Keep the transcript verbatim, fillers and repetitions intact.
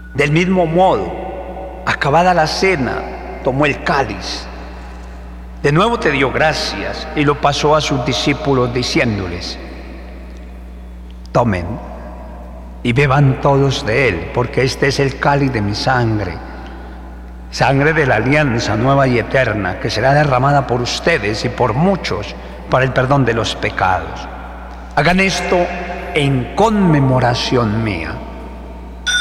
Del mismo modo, acabada la cena, tomó el cáliz. De nuevo te dio gracias y lo pasó a sus discípulos diciéndoles: tomen y beban todos de él, porque este es el cáliz de mi sangre, sangre de la alianza nueva y eterna, que será derramada por ustedes y por muchos para el perdón de los pecados. Hagan esto en conmemoración mía.